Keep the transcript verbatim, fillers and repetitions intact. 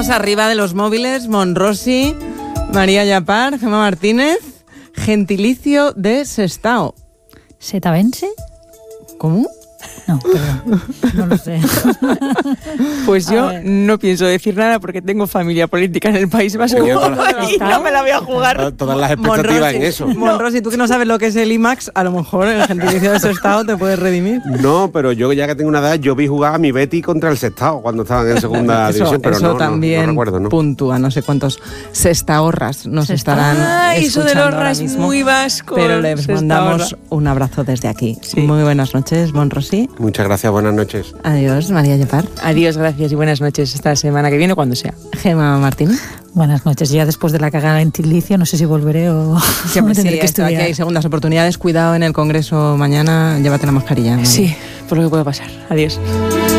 Manos arriba de los móviles, Monrosi, María Llapar, Gemma Martínez, gentilicio de Sestao. ¿Setavense? ¿Cómo? No, perdón, no lo sé. Pues yo no pienso decir nada porque tengo familia política en el País Vasco y no me la voy a jugar. Todas las expectativas Monrosi, en eso. Monrosi, tú que no sabes lo que es el IMAX, a lo mejor el gentilicio de Sestao te puedes redimir. No, pero yo ya que tengo una edad, yo vi jugar a mi Betty contra el Sestao cuando estaban en segunda eso, división, pero eso no, también no, no recuerdo, ¿no? puntúa, no sé cuántos sestaorras nos Sestao. estarán Ay, eso de escuchando los ahora ras mismo. muy vasco. Pero les Sestaorra. mandamos un abrazo desde aquí. Sí. Muy buenas noches, Monrosi. Muchas gracias, buenas noches. Adiós, María Llapar. Adiós, gracias y buenas noches esta semana que viene o cuando sea. Gemma Martínez. Buenas noches. Ya después de la cagada en Tilicio, no sé si volveré o Siempre tendré sí, que esto, aquí estudiar. hay segundas oportunidades. Cuidado en el Congreso mañana, llévate la mascarilla. Sí, por lo que pueda pasar. Adiós.